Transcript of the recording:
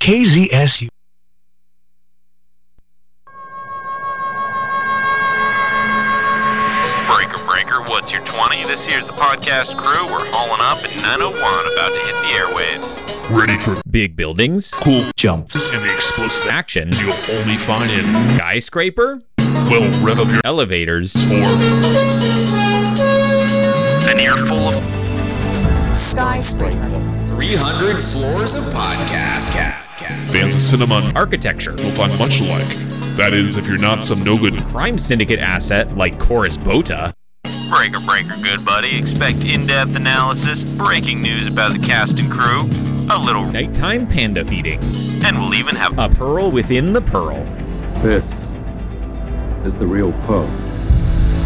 KZSU. Breaker, what's your 20? This here's the podcast crew. We're hauling up at 9:01, about to hit the airwaves. Ready for big buildings, cool jumps, and the explosive action you'll only find in skyscraper. Well, rev up your elevators for an earful of skyscraper. 300 floors of podcast. fans of cinema and architecture. you'll find much alike. That is, if you're not some no-good crime syndicate asset like Chorus Bota. Breaker, good buddy. Expect in-depth analysis, breaking news about the cast and crew, a little nighttime panda feeding, and we'll even have a pearl within the pearl. This is the real pearl.